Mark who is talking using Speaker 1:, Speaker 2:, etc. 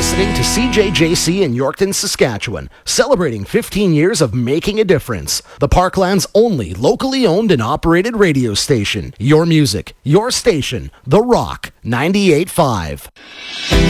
Speaker 1: listening to CJJC in Yorkton, Saskatchewan, celebrating 15 years of making a difference. The Parkland's only locally owned and operated radio station. Your music, your station, The Rock 98.5.